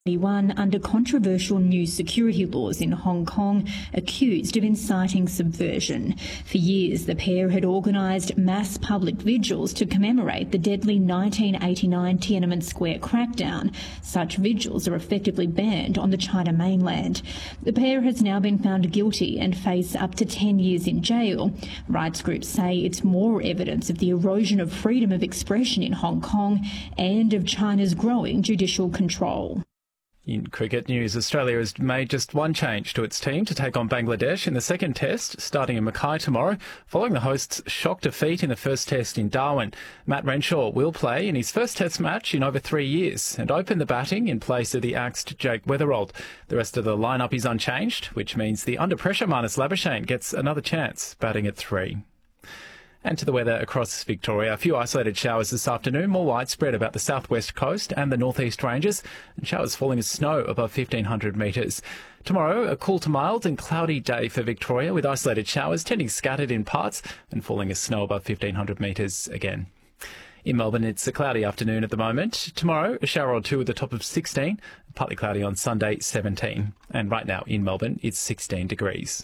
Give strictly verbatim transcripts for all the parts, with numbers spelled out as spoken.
One under controversial new security laws in Hong Kong, accused of inciting subversion. For years, the pair had organised mass public vigils to commemorate the deadly nineteen eighty-nine Tiananmen Square crackdown. Such vigils are effectively banned on the China mainland. The pair has now been found guilty and face up to ten years in jail. Rights groups say it's more evidence of the erosion of freedom of expression in Hong Kong and of China's growing judicial control. In cricket news, Australia has made just one change to its team to take on Bangladesh in the second test, starting in Mackay tomorrow, following the hosts' shock defeat in the first test in Darwin. Matt Renshaw will play in his first test match in over three years and open the batting in place of the axed Jake Weatherald. The rest of the lineup is unchanged, which means the under-pressure Marnus Labuschagne gets another chance, batting at three. And to the weather across Victoria. A few isolated showers this afternoon, more widespread about the southwest coast and the northeast ranges, and showers falling as snow above fifteen hundred metres. Tomorrow, a cool to mild and cloudy day for Victoria, with isolated showers tending scattered in parts and falling as snow above fifteen hundred metres again. In Melbourne, it's a cloudy afternoon at the moment. Tomorrow, a shower or two at the top of sixteen, partly cloudy on Sunday, seventeen. And right now in Melbourne, it's sixteen degrees.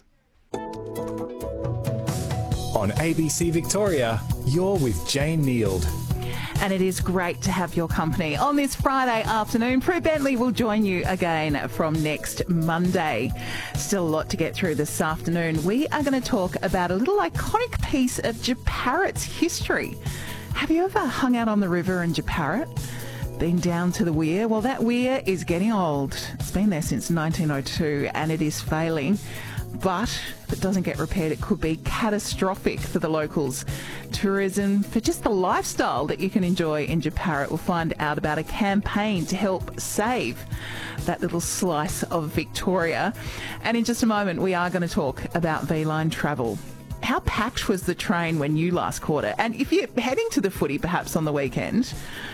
On A B C Victoria, you're with Jane Neild. And it is great to have your company on this Friday afternoon. Prue Bentley will join you again from next Monday. Still a lot to get through this afternoon. We are going to talk about a little iconic piece of Jeparit's history. Have you ever hung out on the river in Jeparit? Been down to the weir? Well, that weir is getting old. It's been there since nineteen oh two and it is failing. But if it doesn't get repaired, it could be catastrophic for the locals. Tourism, for just the lifestyle that you can enjoy in Jeparit. We'll find out about a campaign to help save that little slice of Victoria. And in just a moment, we are going to talk about V-Line travel. How packed was the train when you last caught it? And if you're heading to the footy, perhaps on the weekend,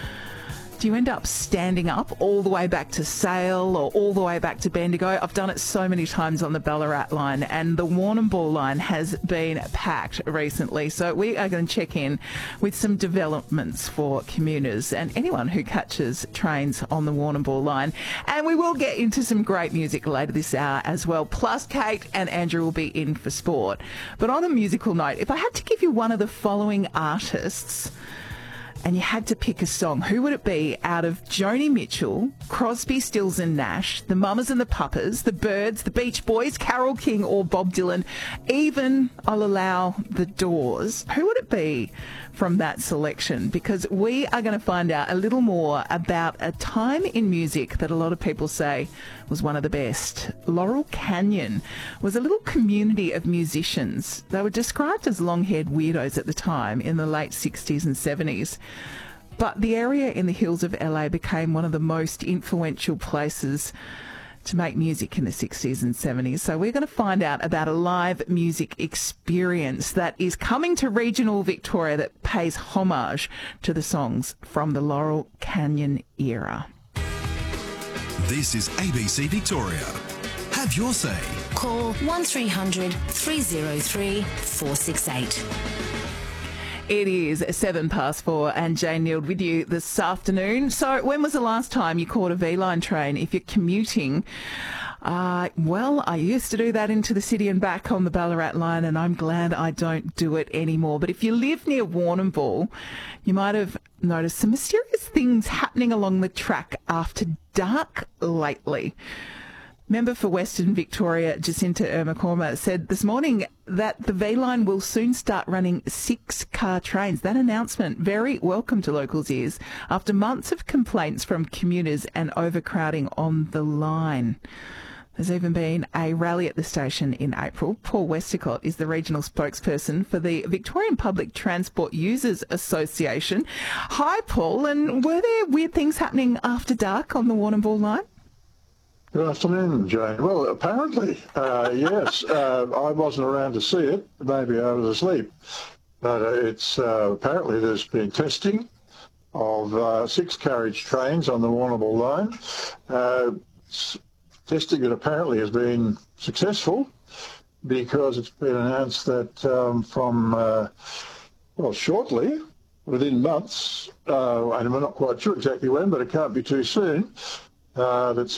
do you end up standing up all the way back to Sale or all the way back to Bendigo? I've done it so many times on the Ballarat line, and the Warrnambool line has been packed recently. So we are going to check in with some developments for commuters and anyone who catches trains on the Warrnambool line. And we will get into some great music later this hour as well. Plus, Kate and Andrew will be in for sport. But on a musical note, if I had to give you one of the following artists, and you had to pick a song, who would it be out of Joni Mitchell, Crosby, Stills and Nash, the Mamas and the Papas, the Byrds, the Beach Boys, Carole King or Bob Dylan, even I'll allow the Doors? Who would it be from that selection? Because we are going to find out a little more about a time in music that a lot of people say was one of the best. Laurel Canyon was a little community of musicians. They were described as long-haired weirdos at the time in the late sixties and seventies. But the area in the hills of L A became one of the most influential places to make music in the sixties and seventies. So we're going to find out about a live music experience that is coming to regional Victoria that pays homage to the songs from the Laurel Canyon era. This is A B C Victoria. Have your say. Call one three hundred three oh three four six eight. It is seven past four and Jane Neild with you this afternoon. So when was the last time you caught a V-Line train if you're commuting? Uh, well, I used to do that into the city and back on the Ballarat line, and I'm glad I don't do it anymore. But if you live near Warrnambool, you might have noticed some mysterious things happening along the track after dark lately. Member for Western Victoria, Jacinta Ermacorma, said this morning that the V-Line will soon start running six-car trains. That announcement, very welcome to locals' ears, after months of complaints from commuters and overcrowding on the line. There's even been a rally at the station in April. Paul Westacott is the regional spokesperson for the Victorian Public Transport Users Association. Hi, Paul, and were there weird things happening after dark on the Warrnambool line? Good afternoon, Jane. Well, apparently, uh, yes. Uh, I wasn't around to see it. Maybe I was asleep. But uh, it's uh, apparently there's been testing of uh, six-carriage trains on the Warrnambool line. Uh, testing that apparently has been successful because it's been announced that um, from, uh, well, shortly, within months, uh, and we're not quite sure exactly when, but it can't be too soon, uh, that